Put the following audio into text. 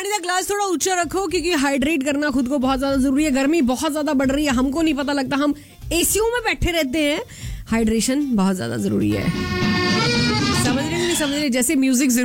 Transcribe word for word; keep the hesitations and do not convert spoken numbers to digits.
पानी का ग्लास थोड़ा ऊंचा रखो क्योंकि हाइड्रेट करना खुद को बहुत ज्यादा जरूरी है. गर्मी बहुत ज्यादा बढ़ रही है, हमको नहीं पता लगता, हम एसीयू में बैठे रहते हैं. हाइड्रेशन बहुत ज्यादा जरूरी है. समझ रहे नहीं समझ रहे, जैसे म्यूजिक